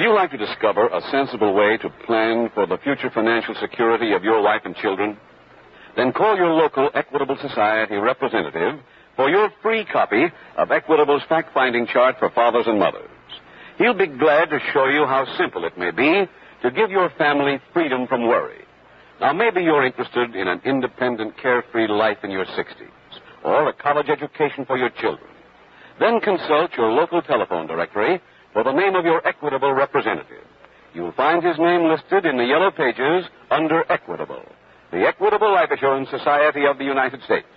you like to discover a sensible way to plan for the future financial security of your wife and children? Then call your local Equitable Society representative for your free copy of Equitable's fact-finding chart for fathers and mothers. He'll be glad to show you how simple it may be to give your family freedom from worry. Now, maybe you're interested in an independent, carefree life in your 60s, or a college education for your children. Then consult your local telephone directory for the name of your Equitable representative. You'll find his name listed in the yellow pages under Equitable, the Equitable Life Assurance Society of the United States.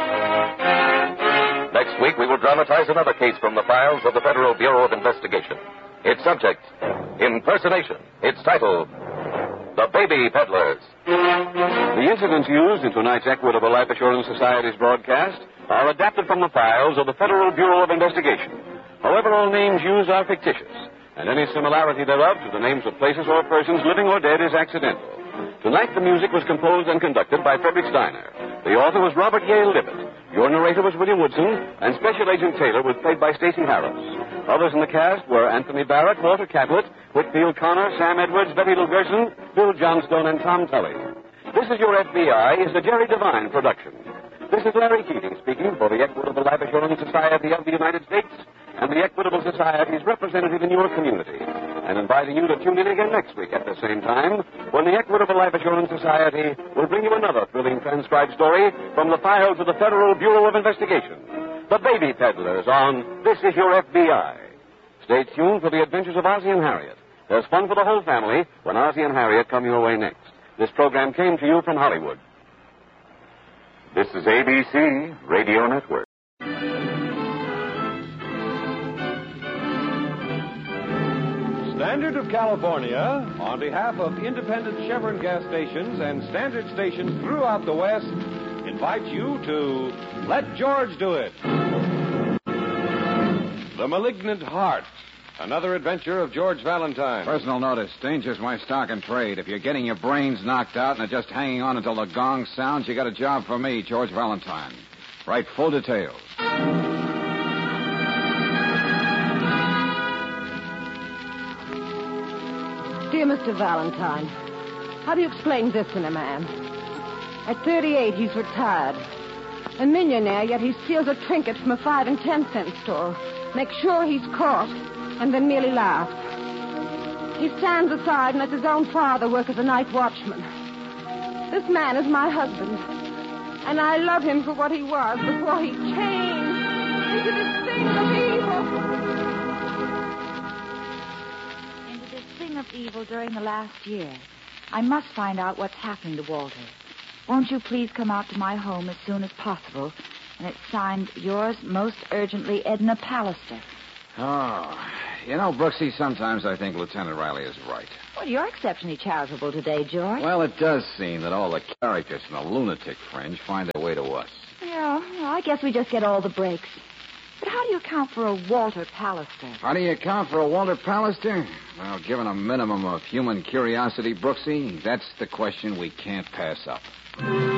Next week, we will dramatize another case from the files of the Federal Bureau of Investigation. Its subject, impersonation. Its title, The Baby Peddlers. The incidents used in tonight's Equitable Life Assurance Society's broadcast are adapted from the files of the Federal Bureau of Investigation. However, all names used are fictitious, and any similarity thereof to the names of places or persons, living or dead, is accidental. Tonight, the music was composed and conducted by Frederick Steiner. The author was Robert Yale Libet. Your narrator was William Woodson, and Special Agent Taylor was played by Stacey Harris. Others in the cast were Anthony Barrett, Walter Catlett, Whitfield Connor, Sam Edwards, Betty Lou Gerson, Bill Johnstone, and Tom Tully. This Is Your FBI is a Jerry Devine production. This is Larry Keating speaking for the Equitable Life Assurance Society of the United States and the Equitable Society's representative in your community, and inviting you to tune in again next week at the same time when the Equitable Life Assurance Society will bring you another thrilling transcribed story from the files of the Federal Bureau of Investigation, The Baby Peddlers, on This Is Your FBI. Stay tuned for the adventures of Ozzie and Harriet. There's fun for the whole family when Ozzie and Harriet come your way next. This program came to you from Hollywood. This is ABC Radio Network. Standard of California, on behalf of independent Chevron gas stations and standard stations throughout the West, invites you to Let George Do It. The Malignant Heart. Another adventure of George Valentine. Personal notice. Danger's my stock and trade. If you're getting your brains knocked out and are just hanging on until the gong sounds, you got a job for me, George Valentine. Write full details. Dear Mr. Valentine, how do you explain this in a man? At 38, he's retired. A millionaire, yet he steals a trinket from a 5 and 10 cent store, makes sure he's caught, and then merely laughs. He stands aside and lets his own father work as a night watchman. This man is my husband, and I love him for what he was before he changed into this thing of evil. Into this thing of evil during the last year. I must find out what's happening to Walter. Won't you please come out to my home as soon as possible? And it's signed, yours most urgently, Edna Pallister. Oh, you know, Brooksy, sometimes I think Lieutenant Riley is right. Well, you're exceptionally charitable today, George. Well, it does seem that all the characters from the lunatic fringe find their way to us. Yeah, well, I guess we just get all the breaks. But how do you account for a Walter Pallister? How do you account for a Walter Pallister? Well, given a minimum of human curiosity, Brooksy, that's the question we can't pass up.